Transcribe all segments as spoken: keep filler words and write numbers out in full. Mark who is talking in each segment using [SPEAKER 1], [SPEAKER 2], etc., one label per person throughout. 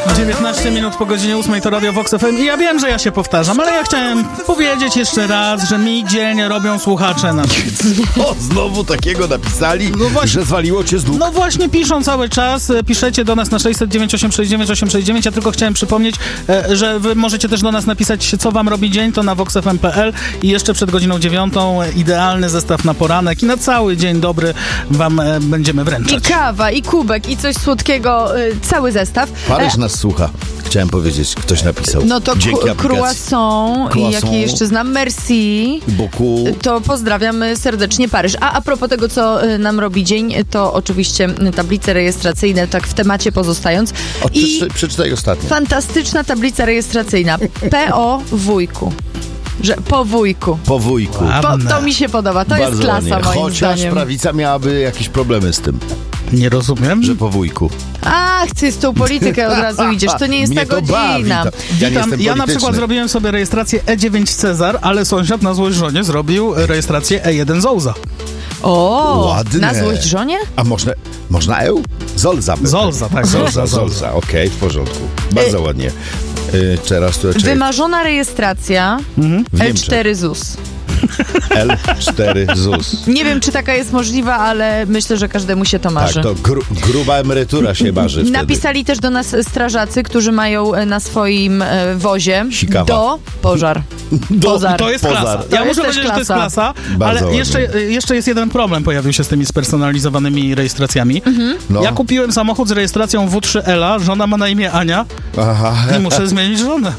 [SPEAKER 1] dziewiętnaście minut po godzinie ósmej to Radio Vox F M i ja wiem, że ja się powtarzam, ale ja chciałem powiedzieć jeszcze raz, że mi dzień robią słuchacze na
[SPEAKER 2] O, znowu takiego napisali,
[SPEAKER 1] No właśnie.
[SPEAKER 2] że zwaliło cię z nóg.
[SPEAKER 1] No właśnie piszą cały czas, piszecie do nas na sześćset dziewięć osiem sześć dziewięć osiem sześć dziewięć. Ja tylko chciałem przypomnieć, e, że wy możecie też do nas napisać, co wam robi dzień, to na vox f m kropka p l i jeszcze przed godziną dziewiątą e, idealny zestaw na poranek i na cały dzień dobry wam e, będziemy wręczać.
[SPEAKER 3] I kawa, i kubek, i coś słodkiego, y, cały zestaw.
[SPEAKER 2] Paryż nas słucha. Chciałem powiedzieć, ktoś napisał.
[SPEAKER 3] No to
[SPEAKER 2] Dzięki
[SPEAKER 3] ku-
[SPEAKER 2] aplikacji.
[SPEAKER 3] croissant, i
[SPEAKER 2] Croissant.
[SPEAKER 3] jakie jeszcze znam, merci.
[SPEAKER 2] Beaucoup.
[SPEAKER 3] To pozdrawiamy serdecznie Paryż. A a propos tego, co y, nam robi dzień, to oczywiście y, tablice rejestracyjne, tak w temacie pozostając.
[SPEAKER 2] O,
[SPEAKER 3] I
[SPEAKER 2] przeczytaj, przeczytaj ostatnio.
[SPEAKER 3] fantastyczna tablica rejestracyjna. P O wujku. Że po wujku.
[SPEAKER 2] Po wujku.
[SPEAKER 1] A.
[SPEAKER 3] Po, to mi się podoba. To
[SPEAKER 2] Bardzo
[SPEAKER 3] jest klasa,
[SPEAKER 2] ładnie.
[SPEAKER 3] moim
[SPEAKER 2] Chociaż
[SPEAKER 3] zdaniem.
[SPEAKER 2] prawica miałaby jakieś problemy z tym,
[SPEAKER 1] Nie rozumiem.
[SPEAKER 2] że po wujku.
[SPEAKER 3] Ach, ty z tą politykę od razu idziesz. To nie jest
[SPEAKER 2] Mnie
[SPEAKER 3] ta
[SPEAKER 2] to bawi.
[SPEAKER 3] godzina.
[SPEAKER 2] To, ja nie
[SPEAKER 1] Witam.
[SPEAKER 2] jestem
[SPEAKER 1] Ja na
[SPEAKER 2] polityczny.
[SPEAKER 1] przykład zrobiłem sobie rejestrację E dziewięć Cezar, ale sąsiad na złość żonie zrobił rejestrację E jeden Zouza.
[SPEAKER 3] O,
[SPEAKER 2] Ładne.
[SPEAKER 3] na złość żonie?
[SPEAKER 2] A można, można eł? Zolza. by-
[SPEAKER 1] Zolza, tak, Zolza,
[SPEAKER 2] Zolza, Zolza. Okej, w porządku. Bardzo ładnie. Y, teraz tu czekaj.
[SPEAKER 3] Wymarzona rejestracja
[SPEAKER 2] W
[SPEAKER 3] L
[SPEAKER 2] Niemczech.
[SPEAKER 3] cztery Z U S.
[SPEAKER 2] L cztery Z U S.
[SPEAKER 3] Nie wiem, czy taka jest możliwa, ale myślę, że każdemu się to marzy.
[SPEAKER 2] Tak, to gru, gruba emerytura się marzy wtedy.
[SPEAKER 3] Napisali też do nas strażacy, którzy mają e, na swoim e, wozie
[SPEAKER 2] Sikawa.
[SPEAKER 3] do pożar. Pozar.
[SPEAKER 1] To jest
[SPEAKER 2] Pozar.
[SPEAKER 1] klasa.
[SPEAKER 3] To
[SPEAKER 1] Ja
[SPEAKER 3] jest
[SPEAKER 1] muszę
[SPEAKER 3] też
[SPEAKER 1] powiedzieć, że to jest
[SPEAKER 3] klasa.
[SPEAKER 1] klasa,
[SPEAKER 2] Bardzo
[SPEAKER 1] ale
[SPEAKER 2] ładnie.
[SPEAKER 1] jeszcze, jeszcze jest jeden problem pojawił się z tymi spersonalizowanymi rejestracjami.
[SPEAKER 2] No.
[SPEAKER 1] Ja kupiłem samochód z rejestracją W trzy L a, żona ma na imię Ania
[SPEAKER 2] Aha.
[SPEAKER 1] i muszę zmienić żonę.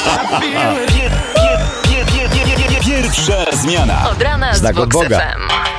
[SPEAKER 4] Pierwsza zmiana.
[SPEAKER 5] Od rana z
[SPEAKER 2] Znak od
[SPEAKER 5] Vox
[SPEAKER 2] Boga.
[SPEAKER 5] F M.